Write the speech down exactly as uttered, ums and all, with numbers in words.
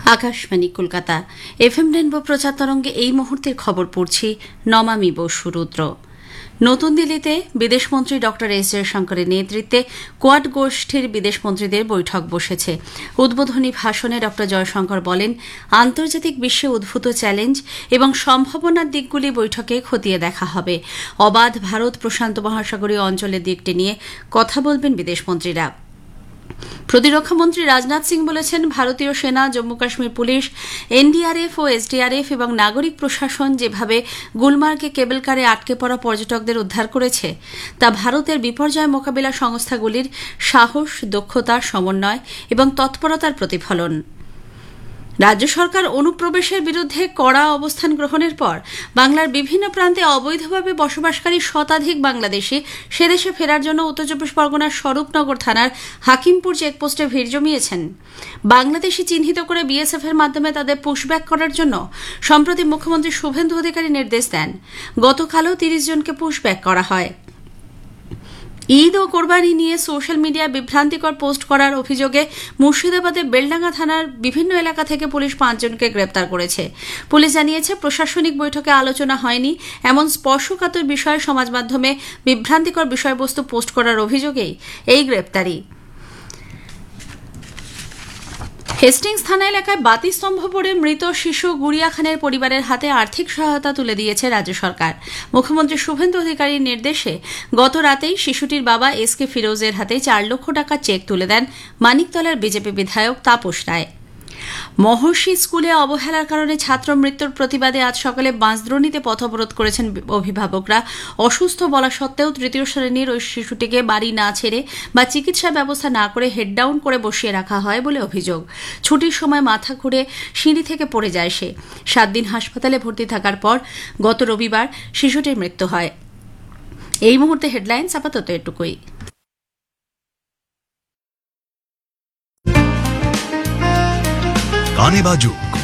Akashvani Kolkata FM rainbow প্রচার তরঙ্গে এই মুহূর্তের খবর পড়ছি নমামি বসু রুদ্র। নতুন দিল্লিতে বিদেশমন্ত্রী ডক্টর এস জয়শঙ্করের নেতৃত্বে কোয়াড গোষ্ঠীর বিদেশমন্ত্রীদের বৈঠক বসেছে। উদ্বোধনী ভাষণে ডক্টর জয়শঙ্কর বলেন, আন্তর্জাতিক বিশ্বে উদ্ভূত চ্যালেঞ্জ এবং সম্ভাবনার দিকগুলি বৈঠকে খতিয়ে দেখা হবে। অবাধ ভারত প্রশান্ত মহাসাগরীয় অঞ্চলের দিকটি নিয়ে কথা বলবেন বিদেশমন্ত্রীরা। প্রতিরক্ষামন্ত্রী রাজনাথ সিং বলেছেন, ভারতীয় সেনা, জম্মু কাশ্মীর পুলিশ, এনডিআরএফ ও এসডিআরএফ এবং নাগরিক প্রশাসন যেভাবে গুলমার্গে কেবল কারে আটকে পড়া পর্যটকদের উদ্ধার করেছে তা ভারতের বিপর্যয় মোকাবিলা সংস্থাগুলির সাহস, দক্ষতা, সমন্বয় এবং তৎপরতার প্রতিফলন। রাজ্য সরকার অনুপ্রবেশের বিরুদ্ধে কড়া অবস্থান গ্রহণের পর বাংলার বিভিন্ন প্রান্তে অবৈধভাবে বসবাসকারী শতাধিক বাংলাদেশি সেদেশে ফেরার জন্য উত্তর চব্বিশ পরগনার স্বরূপনগর থানার হাকিমপুর চেকপোস্টে ভিড় জমিয়েছেন। বাংলাদেশি চিহ্নিত করে বিএসএফ এর মাধ্যমে তাদের পুশব্যাক করার জন্য সম্প্রতি মুখ্যমন্ত্রী শুভেন্দু অধিকারী নির্দেশ দেন। গতকালও তিরিশ জনকে পুশব্যাক করা হয়। ঈদ ও কোরবানি নিয়ে সোশ্যাল মিডিয়ায় বিভ্রান্তিকর পোস্ট করার অভিযোগে মুর্শিদাবাদের বেলডাঙ্গা থানার বিভিন্ন এলাকা থেকে পুলিশ পাঁচজনকে গ্রেপ্তার করেছে। পুলিশ জানিয়েছে, প্রশাসনিক বৈঠকে আলোচনা হয়নি এমন স্পর্শকাতর বিষয়ে সমাজ মাধ্যমে বিভ্রান্তিকর বিষয়বস্তু পোস্ট করার অভিযোগেই এই গ্রেপ্তারি। হেস্টিংস থানা এলাকায় বাতিস্তম্ভ পড়ে মৃত শিশু গুড়িয়া খানের পরিবারের হাতে আর্থিক সহায়তা তুলে দিয়েছে রাজ্য সরকার। মুখ্যমন্ত্রী শুভেন্দু অধিকারীর নির্দেশে গত রাতেই শিশুটির বাবা এস কে ফিরোজের হাতে চার লক্ষ টাকার চেক তুলে দেন মানিকতলার বিজেপি বিধায়ক তাপস রায়। মহর্ষি স্কুলে অবহেলার কারণে ছাত্র মৃত্যুর প্রতিবাদে আজ সকালে বাঁশদ্রোণীতে পথ অবরোধ করেছেন অভিভাবকরা। অসুস্থ বলা সত্ত্বেও তৃতীয় শ্রেণীর ওই শিশুটিকে বাড়ি না ছেড়ে বা চিকিৎসা ব্যবস্থা না করে হেড ডাউন করে বসিয়ে রাখা হয় বলে অভিযোগ। ছুটির সময় মাথা ঘুরে সিঁড়ি থেকে পড়ে যায় সে। সাত দিন হাসপাতালে ভর্তি থাকার পর গত রবিবার শিশুটির মৃত্যু হয়। এই মুহূর্তে হেডলাইন্স আপাতত এটুকুই। গানে বাজুক,